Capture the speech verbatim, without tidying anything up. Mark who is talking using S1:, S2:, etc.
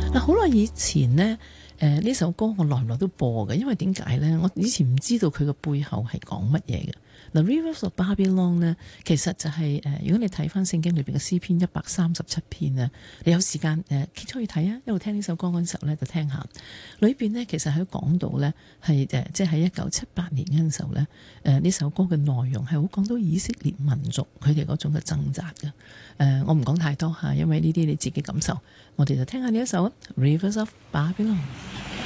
S1: 嗱，好耐以前呢，誒呢首歌我耐唔耐都播嘅，因為點解呢？我以前唔知道佢嘅背後係講乜嘢嘅。嗱，《Rivers of Babylon》呢，其實就係、是、誒，如果你睇翻聖經裏邊嘅詩篇一百三十七篇啊，你有時間誒揭出去睇啊，一路聽呢首歌嗰陣時候咧就聽下。裏邊呢，其實喺講到呢，係誒，即係喺一九七八年嗰陣時候呢，誒呢首歌嘅內容係好講到以色列民族佢哋嗰種嘅掙扎嘅。誒，我唔講太多嚇，因為呢啲你自己感受。我哋就聽下呢一首啊，《Rivers of Babylon》。